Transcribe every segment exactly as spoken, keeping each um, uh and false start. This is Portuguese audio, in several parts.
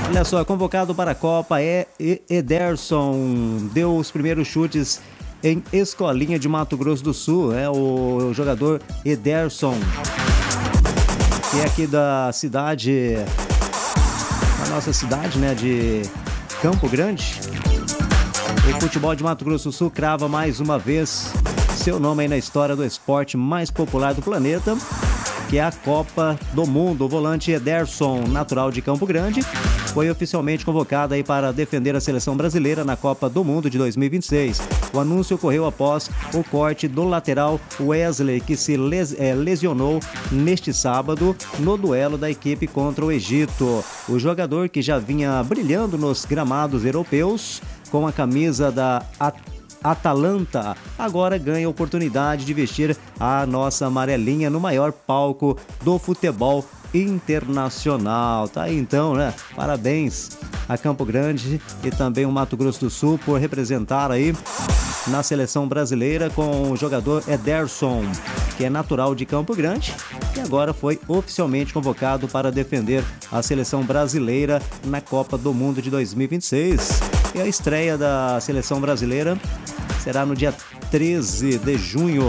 Olha só, convocado para a Copa é Ederson, deu os primeiros chutes em Escolinha de Mato Grosso do Sul, é o jogador Ederson, que é aqui da cidade, da nossa cidade, né, de Campo Grande. O futebol de Mato Grosso do Sul crava mais uma vez seu nome aí na história do esporte mais popular do planeta, que é a Copa do Mundo. O volante Ederson, natural de Campo Grande, foi oficialmente convocado aí para defender a seleção brasileira na Copa do Mundo de dois mil e vinte e seis. O anúncio ocorreu após o corte do lateral Wesley, que se les, é, lesionou neste sábado no duelo da equipe contra o Egito. O jogador, que já vinha brilhando nos gramados europeus com a camisa da At- Atalanta, agora ganha a oportunidade de vestir a nossa amarelinha no maior palco do futebol internacional. Tá aí então, né? Parabéns a Campo Grande e também o Mato Grosso do Sul por representar aí na seleção brasileira com o jogador Ederson, que é natural de Campo Grande e agora foi oficialmente convocado para defender a seleção brasileira na Copa do Mundo de dois mil e vinte e seis. E a estreia da seleção brasileira será no dia treze de junho.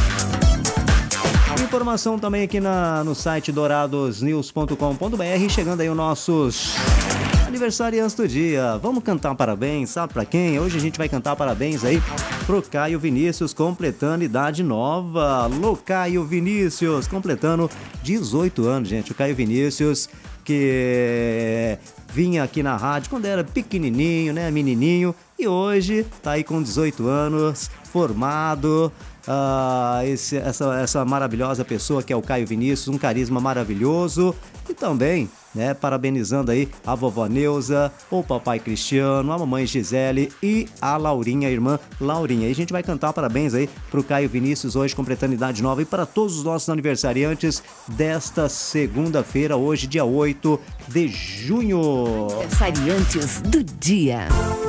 Informação também aqui na, no site dourados news ponto com ponto b r. Chegando aí os nossos aniversariantes do dia. Vamos cantar parabéns, sabe pra quem? Hoje a gente vai cantar parabéns aí pro Caio Vinícius, completando idade nova. Alô, Caio Vinícius, completando dezoito anos, gente. O Caio Vinícius, que vinha aqui na rádio quando era pequenininho, né, menininho, e hoje tá aí com dezoito anos, formado. Ah, esse, essa, essa maravilhosa pessoa que é o Caio Vinícius, um carisma maravilhoso, e também, né, parabenizando aí a vovó Neuza, o papai Cristiano, a mamãe Gisele e a Laurinha, a irmã Laurinha. E a gente vai cantar parabéns aí pro Caio Vinícius hoje, completando idade nova, e para todos os nossos aniversariantes desta segunda-feira, hoje dia oito de junho. Aniversariantes do dia.